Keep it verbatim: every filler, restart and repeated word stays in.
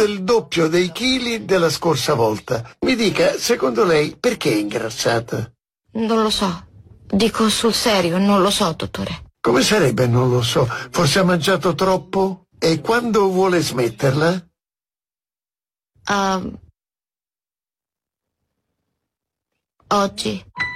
del doppio dei chili della scorsa volta. Mi dica, secondo lei, perché è ingrassata? Non lo so. Dico sul serio, non lo so, dottore. Come sarebbe? Non lo so. Forse ha mangiato troppo? E quando vuole smetterla? Uh, oggi.